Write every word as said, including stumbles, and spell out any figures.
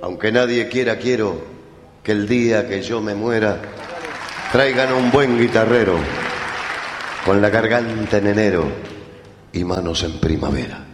Aunque nadie quiera, quiero que el día que yo me muera traigan un buen guitarrero con la garganta en enero y manos en primavera.